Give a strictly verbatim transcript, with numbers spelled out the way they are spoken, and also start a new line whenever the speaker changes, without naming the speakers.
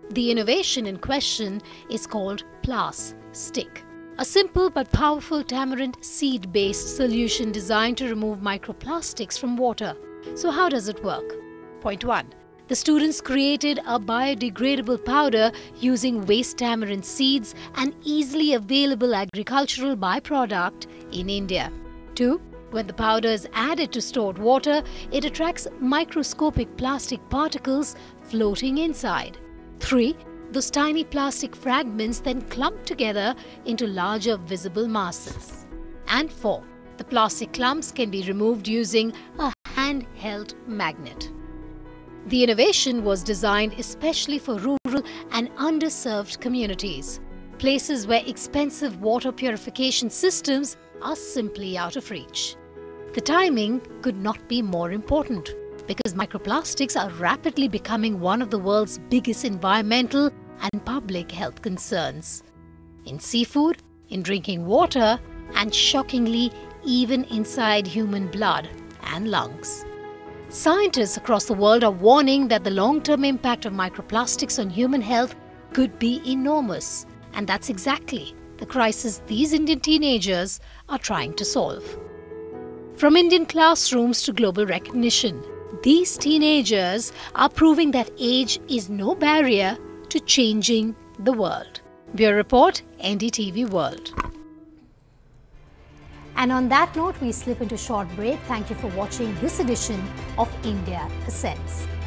The innovation in question is called Plastic, a simple but powerful tamarind seed-based solution designed to remove microplastics from water. So how does it work? Point one. The students created a biodegradable powder using waste tamarind seeds, an easily available agricultural byproduct in India. two. When the powder is added to stored water, it attracts microscopic plastic particles floating inside. three. Those tiny plastic fragments then clump together into larger visible masses. And four. The plastic clumps can be removed using a handheld magnet. The innovation was designed especially for rural and underserved communities, places where expensive water purification systems are simply out of reach. The timing could not be more important because microplastics are rapidly becoming one of the world's biggest environmental and public health concerns. In seafood, in drinking water, and shockingly, even inside human blood and lungs. Scientists across the world are warning that the long-term impact of microplastics on human health could be enormous. And that's exactly the crisis these Indian teenagers are trying to solve. From Indian classrooms to global recognition, these teenagers are proving that age is no barrier to changing the world. Bureau Report, N D T V World. And on that note, we slip into a short break. Thank you for watching this edition of India Ascends.